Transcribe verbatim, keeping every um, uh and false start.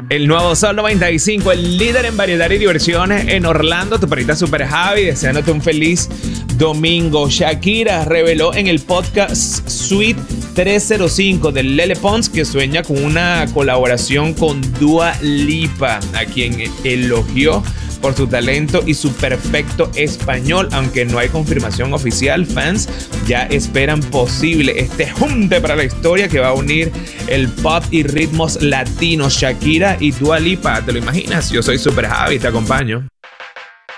El nuevo Sol noventa y cinco, el líder en variedad y diversiones en Orlando. Tu perrita Super Javi, deseándote un feliz domingo. Shakira reveló en el podcast Suite trescientos cinco de Lele Pons que sueña con una colaboración con Dua Lipa, a quien elogió por su talento y su perfecto español. Aunque no hay confirmación oficial, fans ya esperan posible este junte para la historia que va a unir el pop y ritmos latinos. Shakira y Dua Lipa, ¿te lo imaginas? Yo soy Super Javi, te acompaño.